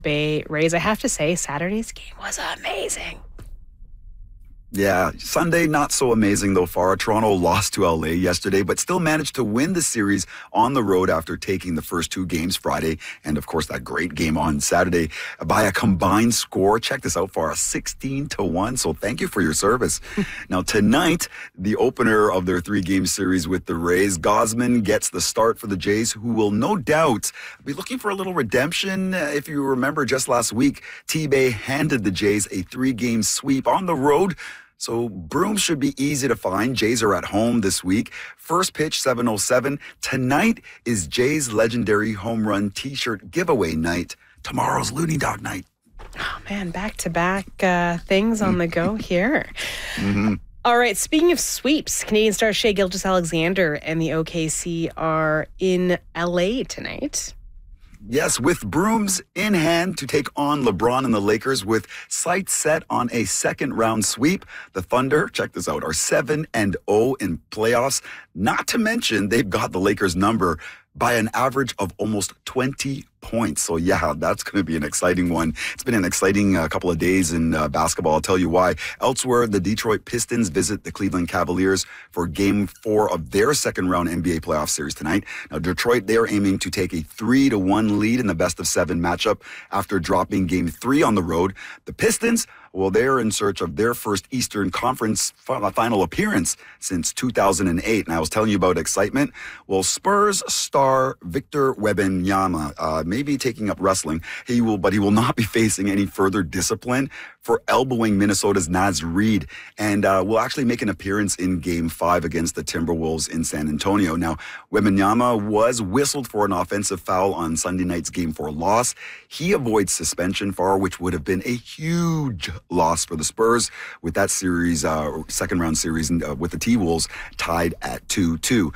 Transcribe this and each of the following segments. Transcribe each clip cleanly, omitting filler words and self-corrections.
Bay Rays. I have to say, Saturday's game was amazing. Yeah, Sunday, not so amazing though far. Toronto lost to LA yesterday, but still managed to win the series on the road after taking the first two games Friday. And of course, that great game on Saturday by a combined score. Check this out, for a 16-1. So thank you for your service. Now tonight, the opener of their 3-game series with the Rays, Gausman gets the start for the Jays, who will no doubt be looking for a little redemption. If you remember just last week, T-Bay handed the Jays a 3-game sweep on the road. So brooms should be easy to find. Jays are at home this week. First pitch, 7:07. Tonight is Jays' legendary home run T-shirt giveaway night. Tomorrow's Looney Dog night. Oh, man, back-to-back things on the go here. All right, speaking of sweeps, Canadian star Shai Gilgeous-Alexander and the OKC are in LA tonight. Yes, with brooms in hand to take on LeBron and the Lakers, with sights set on a second-round sweep. The Thunder, check this out, are 7-0 in playoffs. Not to mention, they've got the Lakers' number by an average of almost 20 points. So yeah, that's going to be an exciting one. It's been an exciting couple of days in basketball. I'll tell you why. Elsewhere, the Detroit Pistons visit the Cleveland Cavaliers for Game 4 of their second-round NBA playoff series tonight. Now, Detroit, they are aiming to take a 3-1 lead in the best-of-7 matchup after dropping Game 3 on the road. The Pistons, well, they're in search of their first Eastern Conference final appearance since 2008. And I was telling you about excitement. Well, Spurs star Victor Wembanyama may be taking up wrestling. But he will not be facing any further discipline for elbowing Minnesota's Naz Reid, and will actually make an appearance in Game 5 against the Timberwolves in San Antonio. Now, Wembanyama was whistled for an offensive foul on Sunday night's Game 4 loss. He avoids suspension, which would have been a huge loss for the Spurs, with that series, second-round series with the T-Wolves tied at 2-2.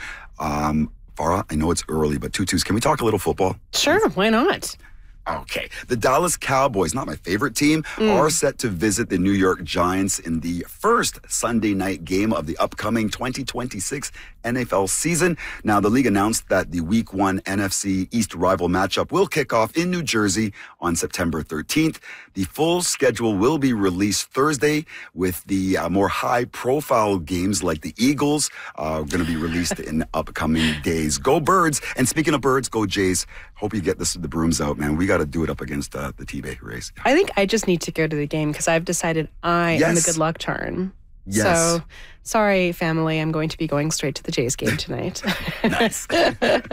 Farah, I know it's early, but 2-2s. Can we talk a little football? Sure, why not? Okay. The Dallas Cowboys, not my favorite team, are set to visit the New York Giants in the first Sunday night game of the upcoming 2026 NFL season. Now, the league announced that the Week 1 NFC East rival matchup will kick off in New Jersey on September 13th. The full schedule will be released Thursday, with the more high-profile games like the Eagles going to be released in upcoming days. Go Birds! And speaking of birds, go Jays. Hope you get the brooms out, man. We got to do it up against the T-Bay Rays. I think I just need to go to the game because I've decided I am the good luck charm. Yes. So, sorry, family. I'm going to be going straight to the Jays game tonight. Nice. Go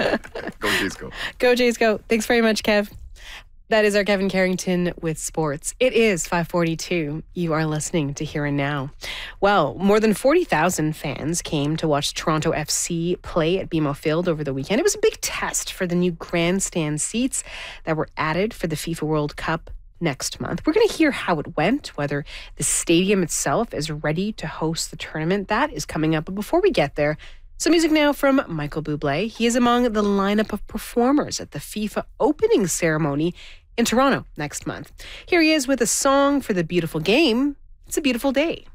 Jays, go. Go Jays, go. Thanks very much, Kev. That is our Kevin Carrington with sports. It is 5:42. You are listening to Here and Now. Well, more than 40,000 fans came to watch Toronto FC play at BMO Field over the weekend. It was a big test for the new grandstand seats that were added for the FIFA World Cup next month. We're going to hear how it went, whether the stadium itself is ready to host the tournament. That is coming up. But before we get there, some music now from Michael Bublé. He is among the lineup of performers at the FIFA opening ceremony in Toronto next month. Here he is with a song for the beautiful game. It's a Beautiful Day.